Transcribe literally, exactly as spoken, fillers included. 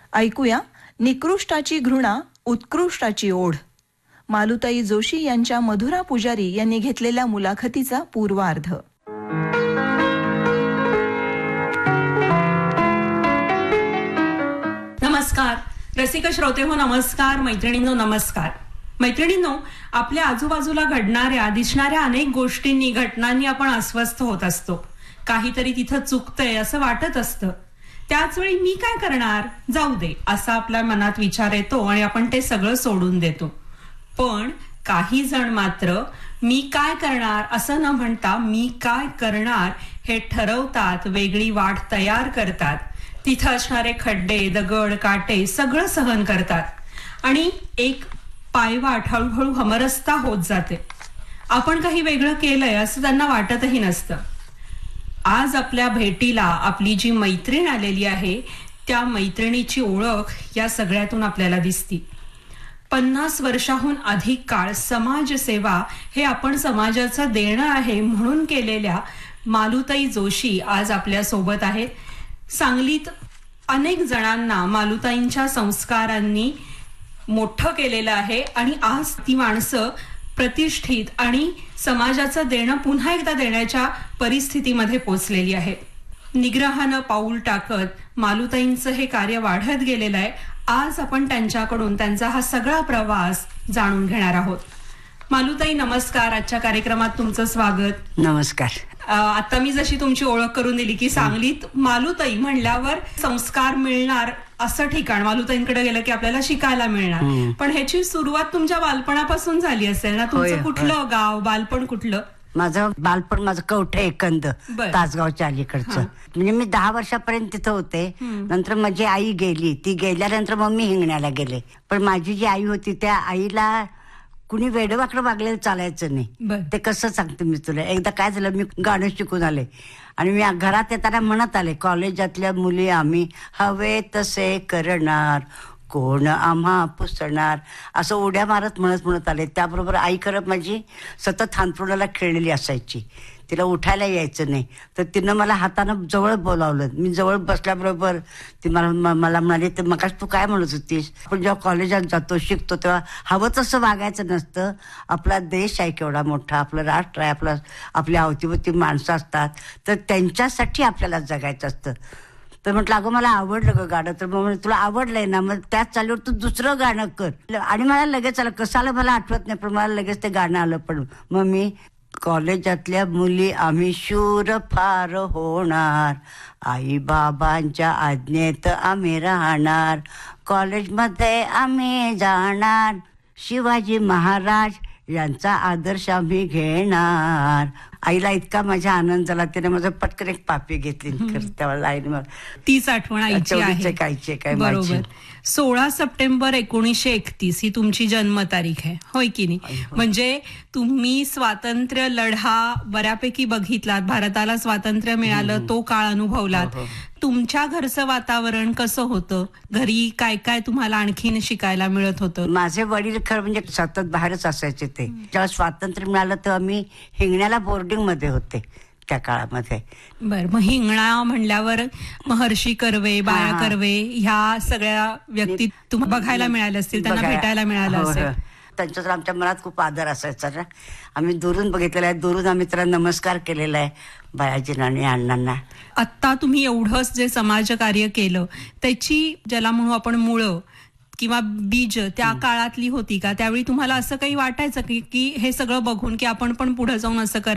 ऐकूया निकृष्टाची घृणा उत्कृष्टाची ओढ. मालुताई जोशी यांच्या मधुरा पुजारी यांनी घेतलेल्या मुलाखतीचा पूर्वार्ध. नमस्कार रसिक श्रोते हो, नमस्कार मैत्रिणींनो, नमस्कार मैत्रिणींनो. आपल्या आजूबाजूला घडणाऱ्या दिसणाऱ्या अनेक गोष्टींनी घटनांनी आपण अस्वस्थ होत असतो. काहीतरी तिथं चुकतंय असं वाटत असतं. त्याच वेळी मी काय करणार, जाऊ दे असा आपल्या मनात विचार येतो आणि आपण ते सगळं सोडून देतो. पण काही जण मात्र मी काय करणार असं न म्हणता मी काय करणार हे ठरवतात, वेगळी वाट तयार करतात, तिथं असणारे खड्डे दगड काटे सगळं सहन करतात आणि एक पायवाट हळूहळू हमरस्ता होत जाते. आपण काही वेगळं केलंय असं त्यांना वाटतही नसतं. आज आपल्या भेटीला आपली जी मैत्रीण आलेली आहे त्या मैत्रिणीची ओळख या सगळ्यातून आपल्याला दिसती. पन्नास वर्षाहून अधिक काळ समाजसेवा हे आपण समाजाचं देणं आहे म्हणून केलेल्या मालुताई जोशी आज आपल्या सोबत आहेत. सांगलीत अनेक जणांना मालुताईंच्या संस्कारांनी मोठं केलेलं आहे आणि आज ती माणसं प्रतिष्ठित आणि समाजाचं देणं पुन्हा एकदा देण्याच्या परिस्थितीमध्ये पोचलेली आहे. निग्रहानं पाऊल टाकत मालुताईंचं हे कार्य वाढत गेलेलं आहे. आज आपण त्यांच्याकडून त्यांचा हा सगळा प्रवास जाणून घेणार आहोत. मालुताई नमस्कार, आजच्या कार्यक्रमात तुमचं स्वागत. नमस्कार. आता मी जशी तुमची ओळख करून दिली की सांगलीत मालुताई म्हणल्यावर संस्कार मिळणार असं ठिकाण, मालुताईंकडे गेलं की आपल्याला शिकायला मिळणार. पण ह्याची सुरुवात तुमच्या बालपणापासून झाली असेल ना? तुमचं कुठलं गाव, बालपण कुठलं? माझं बालपण माझं कवठे एकंद, तासगावच्या अलीकडचं. म्हणजे मी दहा वर्षापर्यंत तिथं होते. नंतर माझी आई गेली. ती गेल्यानंतर मग मी हिंगण्याला गेले. पण माझी जी आई होती त्या आईला कुणी वेडवाकडं वागलेलं चालायचं नाही. ते कसं सांगते मी तुला. एकदा काय झालं, मी गाणं शिकून आले आणि मी घरात येताना म्हणत आले, कॉलेजातल्या मुली आम्ही हवे तसे करणार, कोण आम्हा पुसणार, असं उड्या मारत म्हणत म्हणत आले. त्याबरोबर आई खरं माझी सतत हांतरुणाला खेळलेली असायची. तिला उठायला यायचं नाही. तर तिनं मला हातानं जवळ बोलावलं. मी जवळ बसल्याबरोबर ती मला मला म्हणाली, तर मग तू काय म्हणत होतीस, आपण जेव्हा कॉलेजात जातो शिकतो तेव्हा हवं तसं वागायचं नसतं. आपला देश आहे केवढा मोठा, आपलं राष्ट्र आहे, आपलं आपल्या अवतीभोवती माणसं असतात, तर त्यांच्यासाठी आपल्याला जगायचं असतं. तर म्हटलं अगं मला आवडलं ग गाणं. तर मग तुला आवडलंय ना, मग त्याच चालीवर तू दुसरं गाणं कर. आणि मला लगेच आलं, कसं आलं मला आठवत नाही, पण मला लगेच ते गाणं आलं. पण मग मी कॉलेजातल्या मुली आम्ही शूर फार होणार, आई बाबांच्या आज्ञेत आम्ही राहणार, कॉलेजमध्ये आम्ही जाणार, शिवाजी महाराज यांचा आदर्श आम्ही घेणार. आईला इतका माझा आनंद झाला, तिने माझं पटकन एक पापी घेतली. त्यावेळेला लाईन मग तीच आठवण आईची आहे. कायची काय बरोबर. सोळा सप्टेंबर एकोणीसशे एकतीस ही तुमची जन्मतारीख आहे, होय की नाही? म्हणजे तुम्ही स्वातंत्र्य लढा बऱ्यापैकी बघितलात, भारताला स्वातंत्र्य मिळालं तो काळ अनुभवलात. तुमच्या घरचं वातावरण कसं होतं? घरी काय काय तुम्हाला आणखीन शिकायला मिळत होतं? माझे वडील खरं म्हणजे सतत बाहेरच असायचे. ते जेव्हा स्वातंत्र्य मिळालं तेव्हा मी हिंगण्याला बोर्डिंग मध्ये होते त्या काळामध्ये. बर. मग हिंगणा म्हणल्यावर महर्षी कर्वे, बाया कर्वे ह्या सगळ्या व्यक्ती तुम्हाला बघायला मिळाल्या असतील, त्यांना भेटायला मिळालं असेल. त्यांच्या तर आमच्या मनात खूप आदर असायचा ना. आम्ही दुरून बघितलेला आहे, दुरून आम्ही त्याला नमस्कार केलेला आहे बायाजींना आणि अण्णांना. आत्ता तुम्ही एवढंच जे समाजकार्य केलं त्याची ज्याला म्हणू आपण मुळं किंवा बीज त्या काळातली होती का? त्यावेळी तुम्हाला असं काही वाटायचं की हे सगळं बघून की आपण पण पुढे जाऊन असं